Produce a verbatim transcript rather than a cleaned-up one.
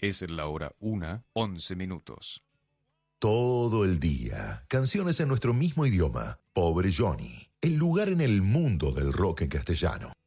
Es la hora una, once minutos. Todo el día, canciones en nuestro mismo idioma. Pobre Johnny, el lugar en el mundo del rock en castellano.